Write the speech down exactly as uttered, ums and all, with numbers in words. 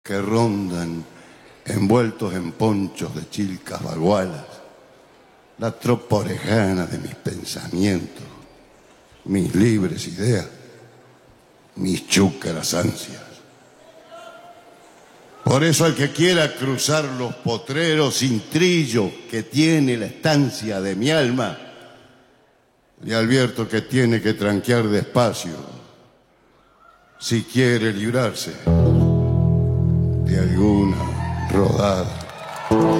que rondan envueltos en ponchos de chilcas bagualas, la tropa orejana de mis pensamientos, mis libres ideas, mis chúcaras ansias. Por eso al que quiera cruzar los potreros sin trillo que tiene la estancia de mi alma, le advierto que tiene que tranquear despacio si quiere librarse de alguna rodada.